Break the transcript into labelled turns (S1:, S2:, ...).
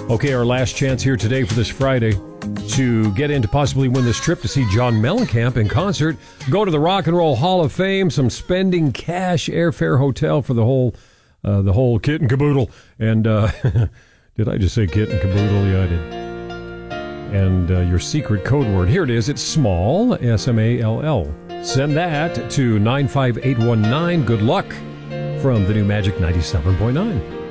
S1: Okay, our last chance here today for this Friday to get in to possibly win this trip to see John Mellencamp in concert. Go to the Rock and Roll Hall of Fame, some spending cash, airfare, hotel for the whole kit and caboodle. And did I just say kit and caboodle? Yeah, I did. And your secret code word. Here it is. It's SMALL, S-M-A-L-L. Send that to 95819. Good luck from the new Magic 97.9.